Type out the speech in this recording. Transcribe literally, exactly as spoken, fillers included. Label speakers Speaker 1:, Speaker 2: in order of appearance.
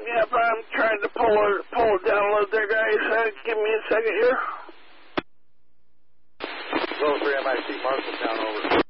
Speaker 1: Yep, I'm trying to pull it, pull it down a little there, guys. Uh, give me a second here.
Speaker 2: Level three M I C, Marshalltown, over.